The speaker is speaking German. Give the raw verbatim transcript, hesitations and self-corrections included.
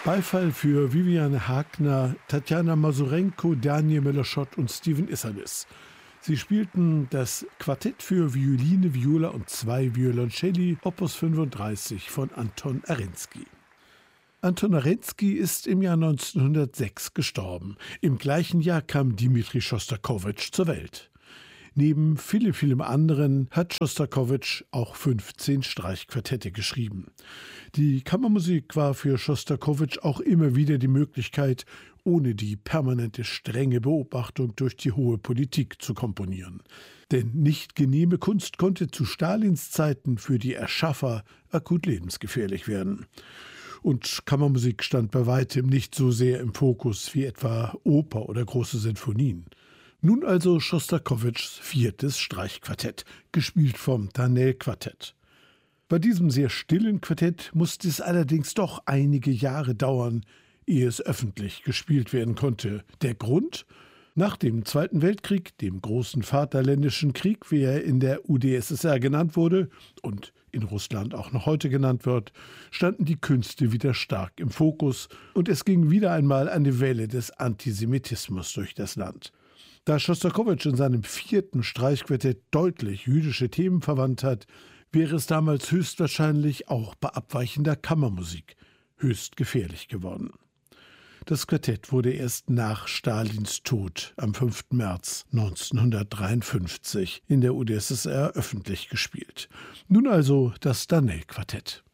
Beifall für Viviane Hagner, Tatjana Masurenko, Daniel Müller-Schott und Steven Isserlis. Sie spielten das Quartett für Violine, Viola und zwei Violoncelli, Opus fünfunddreißig von Anton Arensky. Anton Arensky ist im Jahr neunzehnhundertsechs gestorben. Im gleichen Jahr kam Dmitri Schostakowitsch zur Welt. Neben vielen, vielen anderen hat Schostakowitsch auch fünfzehn Streichquartette geschrieben. Die Kammermusik war für Schostakowitsch auch immer wieder die Möglichkeit, ohne die permanente strenge Beobachtung durch die hohe Politik zu komponieren. Denn nicht genehme Kunst konnte zu Stalins Zeiten für die Erschaffer akut lebensgefährlich werden. Und Kammermusik stand bei weitem nicht so sehr im Fokus wie etwa Oper oder große Sinfonien. Nun also Schostakowitschs viertes Streichquartett, gespielt vom Tanell-Quartett. Bei diesem sehr stillen Quartett musste es allerdings doch einige Jahre dauern, ehe es öffentlich gespielt werden konnte. Der Grund? Nach dem Zweiten Weltkrieg, dem großen Vaterländischen Krieg, wie er in der U d S S R genannt wurde und in Russland auch noch heute genannt wird, standen die Künste wieder stark im Fokus und es ging wieder einmal eine Welle des Antisemitismus durch das Land. Da Schostakowitsch in seinem vierten Streichquartett deutlich jüdische Themen verwandt hat, wäre es damals höchstwahrscheinlich auch bei abweichender Kammermusik höchst gefährlich geworden. Das Quartett wurde erst nach Stalins Tod am fünften März neunzehnhundertdreiundfünfzig in der U d S S R öffentlich gespielt. Nun also das Tanell-Quartett.